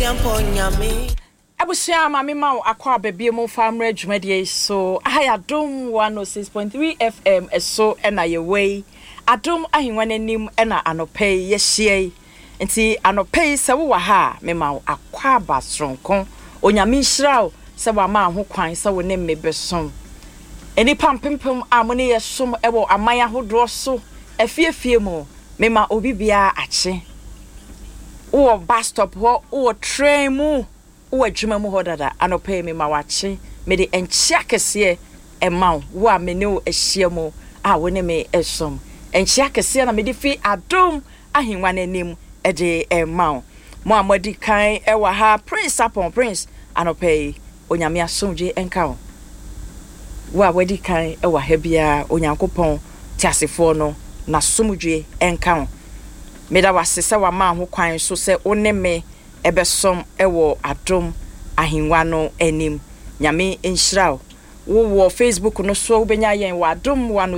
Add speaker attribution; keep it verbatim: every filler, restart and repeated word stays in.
Speaker 1: Abusia mami ma akwa bebie mo famre dwumadie so ahaya dom one oh six point three F M eso ena ye way adom ahenwa nanim ena anope ye hie nti anope se wo wa ha me ma akwa basronko onyame nhirawo se wa ma ho kwan se wo ne mebesom eni pampempem amone ye som ewo amaya hodo so afiefie mo me ma obibia ache wo bus stop ho wo train mu wo adwuma mu hodada anope me ma wache me de enchia kese e ma wo a me ne o ahia mu a wo ne me esom enchia kese na me de fi adom ahenwa nanim e de e ma mo amadi kan e wa ha prince upon prince anope onyame asomje enka wo wo a wadi kan e wa ha bia onyankopon tiasefo no na somdwe enka wo meda wasese wa ma ho kwan so se one me ebesom ewo adom ahenwa no anim nyame enhyirawo wo wo Facebook no so benya yen wa adom one